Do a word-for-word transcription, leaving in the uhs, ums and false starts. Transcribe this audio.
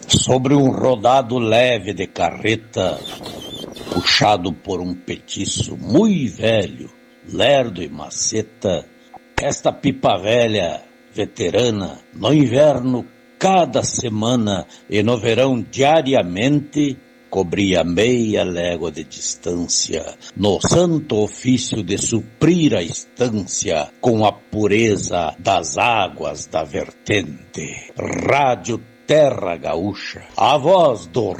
Sobre um rodado leve de carreta, puxado por um petiço muito velho, lerdo e maceta, esta pipa velha, veterana, no inverno cada semana e no verão diariamente, cobria meia légua de distância, no santo ofício de suprir a estância com a pureza das águas da vertente. Rádio Terra Gaúcha, a voz do